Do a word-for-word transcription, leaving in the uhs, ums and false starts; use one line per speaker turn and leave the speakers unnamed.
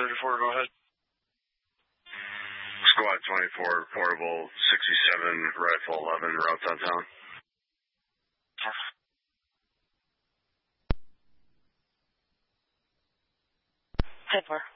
thirty-four, go ahead.
Squad twenty-four, portable sixty-seven, rifle eleven, routes on town.
ten four.